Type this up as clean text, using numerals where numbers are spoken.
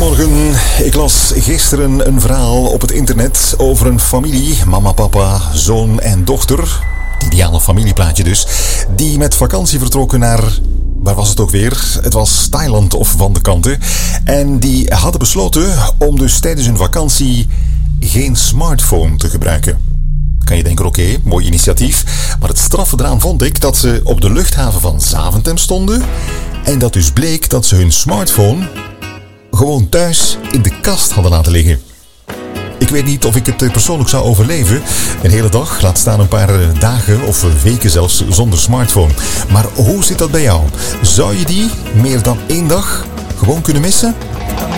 Goedemorgen. Ik las gisteren een verhaal op het internet over een familie, mama, papa, zoon en dochter. Het ideale familieplaatje dus. Die met vakantie vertrokken naar, waar was het ook weer? Het was Thailand of van de kanten. En die hadden besloten om dus tijdens hun vakantie geen smartphone te gebruiken. Kan je denken, oké, mooi initiatief. Maar het straffe eraan vond ik dat ze op de luchthaven van Zaventem stonden. En dat dus bleek dat ze hun smartphone gewoon thuis in de kast hadden laten liggen. Ik weet niet of ik het persoonlijk zou overleven. Een hele dag, laat staan een paar dagen of weken zelfs zonder smartphone. Maar hoe zit dat bij jou? Zou je die meer dan één dag gewoon kunnen missen?